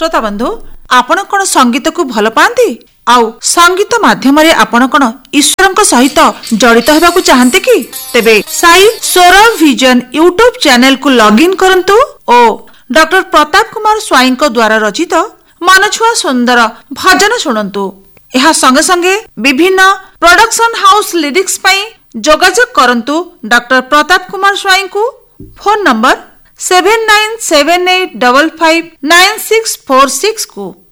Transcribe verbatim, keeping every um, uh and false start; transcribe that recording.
श्रोता बंधु आपण कौन संगीत को भल पाती आउ संगीत माध्यम आपण कौन ईश्वर सहित जड़ित होगा चाहते कि तेबे साई स्वर विजन यूट्यूब चैनल को लॉगिन करंतु और डॉक्टर प्रताप कुमार स्वाई द्वारा रचित मनछुआ सुंदर भजन शुणंतु। यह संगे संगे विभिन्न प्रोडक्शन हाउस लिरिक्स पई जोगाजोग करंतु डॉक्टर प्रताप कुमार स्वाई को। Phone number seven nine seven eight five five nine six four six को।